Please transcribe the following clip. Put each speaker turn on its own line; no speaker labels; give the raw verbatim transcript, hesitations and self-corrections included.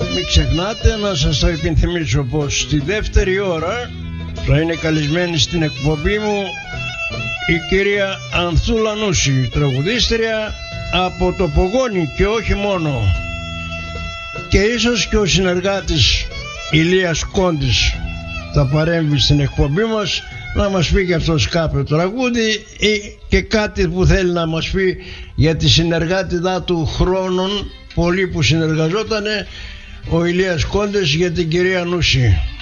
μην ξεχνάτε να σας το υπενθυμίσω πως στη δεύτερη ώρα θα είναι καλεσμένη στην εκπομπή μου η κυρία Ανθούλα Νούση, τραγουδίστρια από το Πογόνι και όχι μόνο, και ίσως και ο συνεργάτης Ηλίας Κόντης θα παρέμβει στην εκπομπή μας να μας πει και αυτός κάποιο τραγούδι ή και κάτι που θέλει να μας πει για τη συνεργάτηδά του χρόνων, πολλοί που συνεργαζότανε ο Ηλίας Κόντης για την κυρία Νούση.